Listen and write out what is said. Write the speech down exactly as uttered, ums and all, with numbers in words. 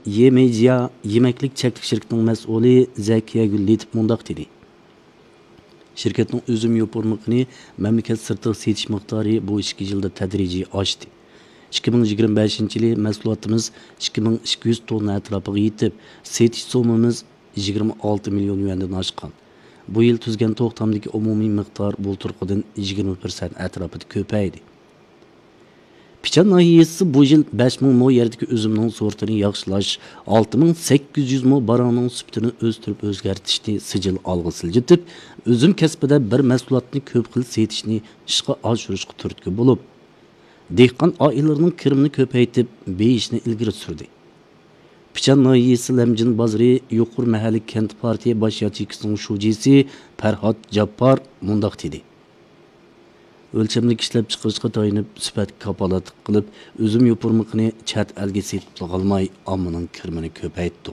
Yemedia yemeklik çeklik şirketinin mesulü Zekiye Gülletip mundaq dedi. Şirketning üzüm yopurmaqini mamlakat sirtiq setish miqdori bu ikki yilda tadrijiy oshdi. ikki ming yigirma beshinchi yili mahsulotimiz ikki ming ikki yuz tonna atrofiga yetib, setish summamiz yigirma olti million yuandan oshgan. Bu yil tuzgan to'xtamdagi umumiy miqdor bulturqidan yigirma persent atrofida ko'paydi. Pichan nahiyesi bu yil besh ming mo yerdagi üzümning sortini yaxshilash, olti ming sakkiz yuz mo baroning sutini o'stirib o'zgartirishni sijil olg'a siljitib, üzüm kasbida bir mahsulotni ko'p xil setishni ishga oshirishga turtki bo'lib, dehqon oilalarining kirimini ko'paytib, beyishni ilgari surdi. Pichan nahiyesi Lamjin bozori yuqur mahalliy kent partiya bosh yachikisining shujisi Farhod Jappar mundaq dedi. Ölçemlik ishlab chiqarishga tayinib, sifat kapolat qilib, üzüm yopurmaqini chat elga setib olmay, ommaning kirimini ko'paytdi.